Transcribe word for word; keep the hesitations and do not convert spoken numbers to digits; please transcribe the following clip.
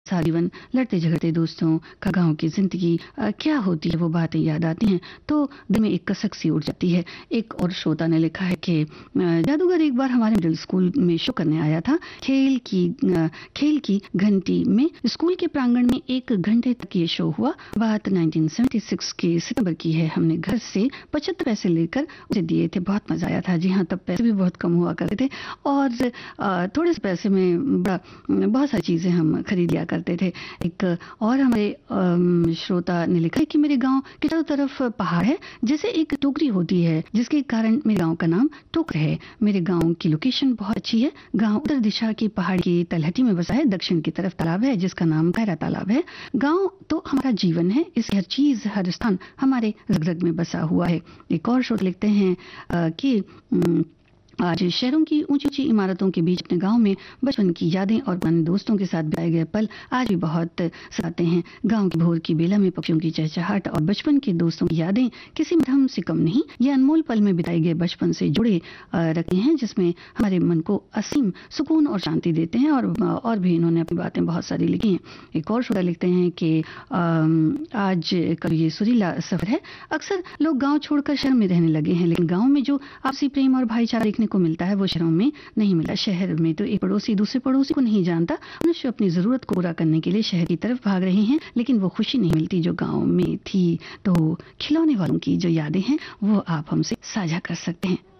सारा जीवन लड़ते झगड़ते दोस्तों का, गाँव की ज़िंदगी अ, क्या होती है वो बातें याद आती हैं तो दिल में एक कसक सी उठ जाती है। एक और श्रोता ने लिखा है कि अ, जादूगर एक बार हमारे मिडिल स्कूल में शो करने आया था। खेल की अ, खेल की घंटी में स्कूल के प्रांगण में एक घंटे तक ये शो हुआ। बात उन्नीस सौ छिहत्तर के सितंबर की है। हमने घर से पचहत्तर पैसे लेकर उसे दिए थे। बहुत मजा आया था। जी हाँ, तब पैसे भी बहुत कम हुआ करते थे और अ, थोड़े से पैसे में बड़ा बहुत सारी चीजें हम खरीद लिया करते थे। एक और हमारे अम, श्रोता ने लिखा है कि मेरे गांव के चारों तरफ पहाड़ है, जैसे एक टोकरी होती है, जिसके कारण मेरे गांव का नाम टोकर है। मेरे गांव की लोकेशन बहुत अच्छी है। गांव उत्तर दिशा की पहाड़ की तलहटी में बसा है। दक्षिण की तरफ तालाब है जिसका नाम खैरा तालाब है। गांव तो हमारा जीवन है, इसकी हर चीज हर स्थान हमारे रग रग में बसा हुआ है। एक और श्रोता लिखते हैं अ, कि अम, आज शहरों की ऊंची ऊंची इमारतों के बीच अपने गांव में बचपन की यादें और पुराने दोस्तों के साथ बिताए गए पल आज भी बहुत सताते हैं। गांव की भोर की बेला में पक्षियों की चहचहाट और बचपन के दोस्तों की यादें किसी मरहम से कम नहीं। ये अनमोल पल में बिताए गए बचपन से जुड़े अ, रखते हैं, जिसमें हमारे मन को असीम सुकून और शांति देते हैं। और और भी इन्होंने अपनी बातें बहुत सारी लिखी हैं। एक और श्रोता लिखते हैं कि अम, आज का ये सुरीला सफर है। अक्सर लोग गाँव छोड़कर शहर में रहने लगे हैं, लेकिन गाँव में जो आपसी प्रेम और भाईचारा देखने को मिलता है वो शहरों में नहीं मिला। शहर में तो एक पड़ोसी दूसरे पड़ोसी को नहीं जानता। मनुष्य अपनी जरूरत को पूरा करने के लिए शहर की तरफ भाग रहे हैं, लेकिन वो खुशी नहीं मिलती जो गांव में थी। तो खिलौने वालों की जो यादें हैं वो आप हमसे साझा कर सकते हैं।